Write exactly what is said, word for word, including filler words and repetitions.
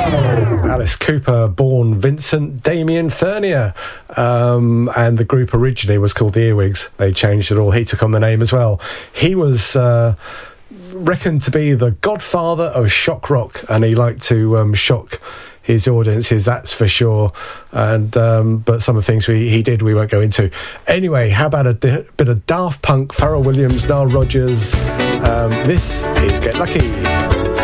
Alice Cooper, born Vincent Damien Furnier, um, and the group originally was called the Earwigs. They changed it all. He took on the name as well. He was uh, reckoned to be the godfather of shock rock, and he liked to um, shock his audiences, that's for sure. And um, but some of the things we, he did, we won't go into. Anyway, how about a di- bit of Daft Punk, Pharrell Williams, Nile Rodgers? Um, this is Get Lucky.